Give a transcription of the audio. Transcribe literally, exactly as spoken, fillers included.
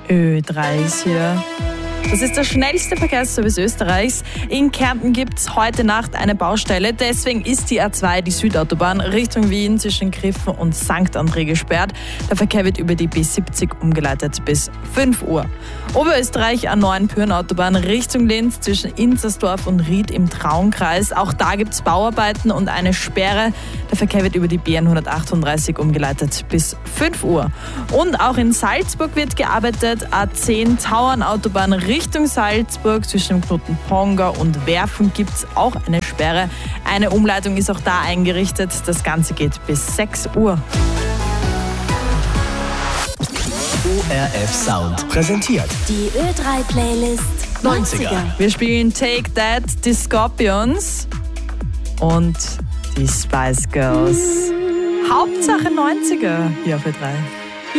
Ö drei ist hier. Das ist der schnellste Verkehrsservice Österreichs. In Kärnten gibt es heute Nacht eine Baustelle. Deswegen ist die A zwei, die Südautobahn, Richtung Wien zwischen Griffen und Sankt André gesperrt. Der Verkehr wird über die B siebzig umgeleitet bis fünf Uhr. Oberösterreich A neun Pyhrn-Autobahn Richtung Linz zwischen Inzersdorf und Ried im Traunkreis. Auch da gibt es Bauarbeiten und eine Sperre. Der Verkehr wird über die B hundertachtunddreißig umgeleitet bis fünf Uhr. Und auch in Salzburg wird gearbeitet. A zehn Tauernautobahn Richtung Salzburg zwischen dem Knoten Ponga und Werfen gibt es auch eine Sperre. Eine Umleitung ist auch da eingerichtet. Das Ganze geht bis sechs Uhr. O R F Sound präsentiert Die Ö drei Playlist neunziger. Wir spielen Take That, die Scorpions und die Spice Girls. Hauptsache neunziger hier auf Ö drei.